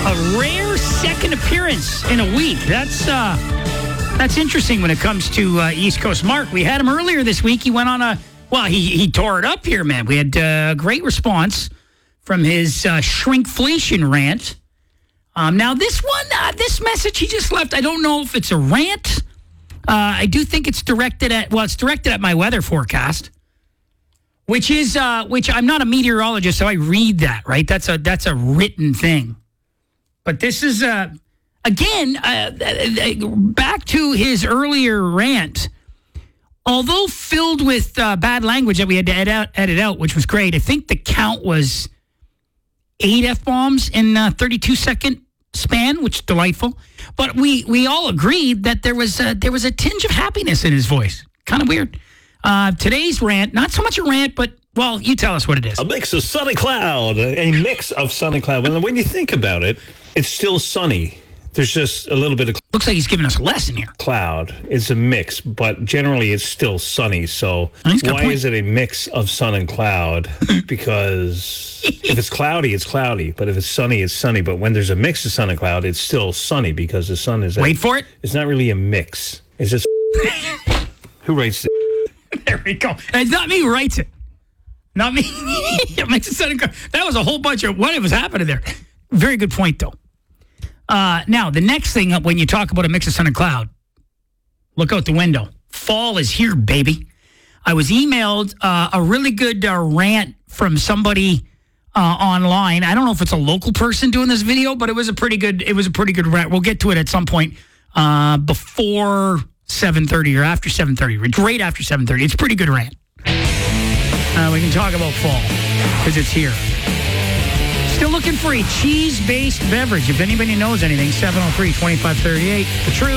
A rare second appearance in a week. That's interesting when it comes to East Coast Mark. We had him earlier this week. He went on he tore it up here, man. We had a great response from his shrinkflation rant. Now, this message he just left, I don't know if it's a rant. I do think it's directed at my weather forecast, which I'm not a meteorologist, so I read that, right? That's a written thing. But this is, again, back to his earlier rant. Although filled with bad language that we had to edit out, which was great, I think the count was 8 F-bombs in a 32-second span, which is delightful. But we all agreed that there was a tinge of happiness in his voice. Kind of weird. Today's rant, not so much a rant, but, well, you tell us what it is. A mix of sun and cloud. A mix of sun and cloud. When you think about it, it's still sunny. There's just a little bit of... Looks like he's giving us a lesson here. Cloud. It's a mix, but generally it's still sunny. So why is it a mix of sun and cloud? Because if it's cloudy, it's cloudy. But if it's sunny, it's sunny. But when there's a mix of sun and cloud, it's still sunny because the sun is... Wait for it. It's not really a mix. It's just... Who writes it? There we go. And it's not me who writes it. Not me. It makes it sun and cloud. That was a whole bunch of what was happening there. Very good point, though. Now, the next thing, when you talk about a mix of sun and cloud, look out the window. Fall is here, baby. I was emailed a really good rant from somebody online. I don't know if it's a local person doing this video, but it was a pretty good rant. We'll get to it at some point before 7:30 or after 7:30. Right after 7:30. It's a pretty good rant. We can talk about fall because it's here. Still looking for a cheese-based beverage. If anybody knows anything, 703-2538. The Truth.